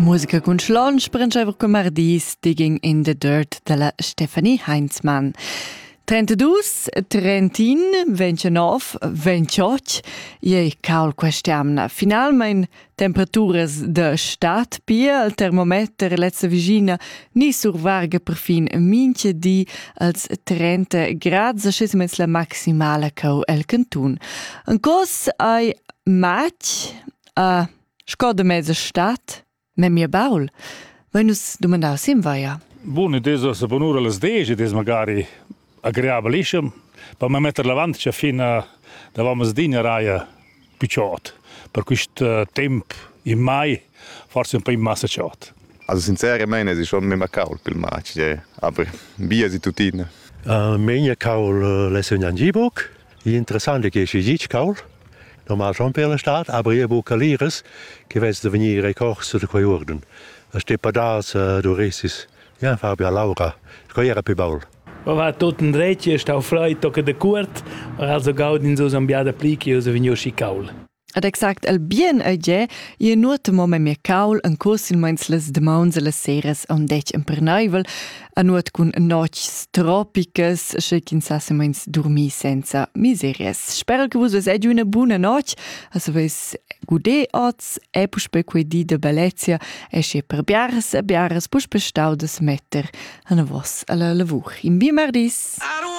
Musica con Schlonsch, Brandscheiver con Mardis, Digging in the Dirt della Stefanie Heinzmann. 32, 30, 29, 28, je caul quest'amna. Finalmein temperaturas de stat, pia il termometer lezza vigina ni survarga per fin mince di als 30 gradi, scessimens la maximala cau el cantun. En cos ai maig a scoda mezza stat, me mia baul. Vai nus domandau sim vaia. Bun, adesso se bonura las 10, adesso magari agreabilisce, per me mettere l'avanti c'è fino a davamo sdina raia picciot. Per questo tempo in mai forse un po' in massa ciot. Also sinceramente è schon meno caul per il match, aber via si tutina. Meno caul lesson in Gibok. Interessante che si dice caul. Normal schon per la stat, aber io buca lires che vez de venire corso de quei orden. A stepadas doresis. Ja, Fabio Laura. Scoiera più baul. Va tot in drecce, stau frei tocca de curt, also gaudin so ambiada plichi o so vignosci caul. Ad exact el bien aige, je nuot mo me mia caul en cos in meins les demauns e les seres on dec en pernaivel, a nuot cun nocs tropicas, schekin sasse meins dormi senza miserias. Spero che vos ed una buona noc, also ves gude oz, e puspe quei di de Bellezia, e sche per biaras puspe staudes metter an a vos alla lavur. In bimardis!